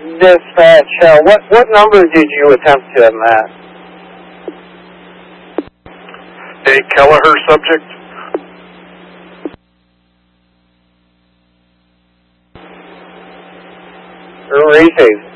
Dispatch, what number did you attempt to mask? A Kelleher subject. Received.